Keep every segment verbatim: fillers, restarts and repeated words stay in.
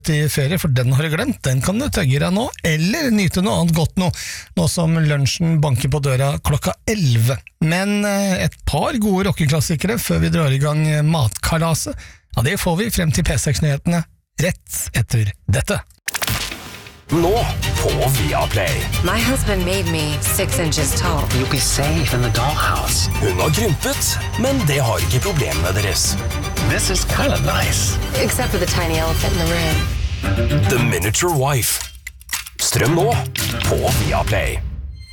til ferie, for den har du glemt. Den kan du tøgge deg nå, eller nyte noe annet godt nå, nå som lunsjen banker på døra klokka elleve. Men eh, et par gode rockeklassikere før vi drar i gang matkalaset, ja, det får vi frem til P seks-nyhetene rett etter dette. Nå på Viaplay. My husband made me six inches tall. You'll be safe in the dollhouse. Hun har krympet, men det har ikke problemene deres. This is kind of nice. Except for the tiny elephant in the room. The Miniature Wife. Strøm nå på Viaplay.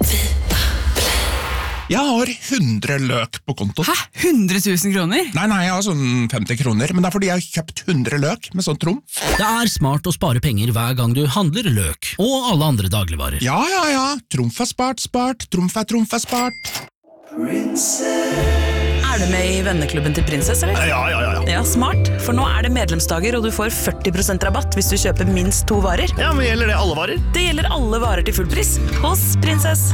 Jeg har hundre løk på konto. Hæ? hundre tusen kroner? Nei, nei, jeg har sånn femti kroner, men det er fordi jeg har kjøpt hundre løk med sånn trumf. Det er smart å spare penger hver gang du handler løk, og alle andre dagligvarer. Ja, ja, ja, trumf er spart, spart, trumf er trumf er spart. Er du med i venneklubben til Prinsess, eller? Ja, ja, ja. Ja, smart. For nå er det medlemsdager, og du får førti prosent rabatt hvis du kjøper minst to varer. Ja, men gjelder det alle varer? Det gjelder alle varer til full pris hos Prinsess.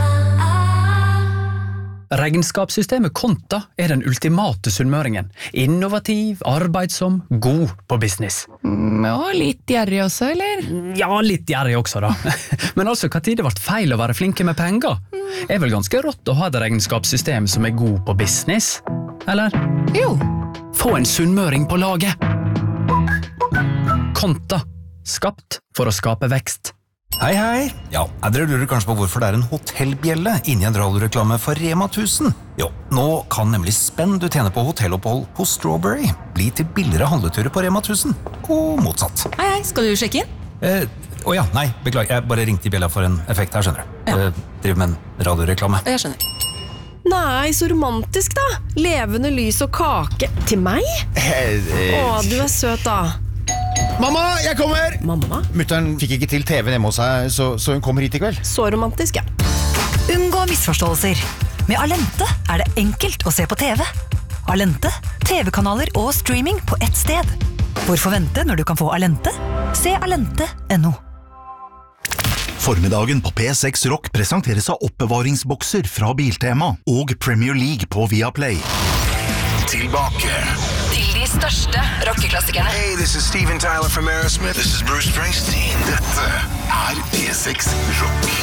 Regnskapssystemet Konta er den ultimate sunnmøringen. Innovativ, arbeidsom, god på business. Mm, og litt gjerrig også, eller? Ja, litt gjerrig også da. Men altså, hva tid det ble feil å være flinke med penger? Er vel ganske rått å ha et regnskapssystem som er god på business? Eller? Jo. Få en sunnmøring på laget. Konta. Skapt for å skape vekst. Hei, hei. Ja, dere lurer kanskje på hvorfor det er en hotellbjelle inni en radioreklame for Rema tusen. Jo, nå kan nemlig spenn du tjener på hotellopphold hos Strawberry bli til billigere handleturer på Rema tusen, og motsatt. Hei, hei, skal du sjekke inn? Eh, å ja, nei, beklager, jeg bare ringte i bjella for en effekt her, skjønner du. Ja. Eh, driver med en radioreklame. Jeg skjønner. Nei, så romantisk da. Levende lys og kake. Til meg? Å, du er søt da. Mamma, jeg kommer! Mamma? Mutteren fikk ikke til T V-en hjemme hos seg, så, så hun kommer hit i kveld. Så romantisk, ja. Unngå misforståelser. Med Alente er det enkelt å se på T V. Alente, T V-kanaler og streaming på ett sted. Hvorfor vente når du kan få Alente? Se alente punktum no. Formiddagen på P seks Rock presenteres av oppbevaringsbokser fra Biltema og Premier League på Viaplay. Tilbake Til de største rockeklassikerne. Hey, this is Steven Tyler from Aerosmith. This is Bruce Springsteen. Dette er P seks Rock.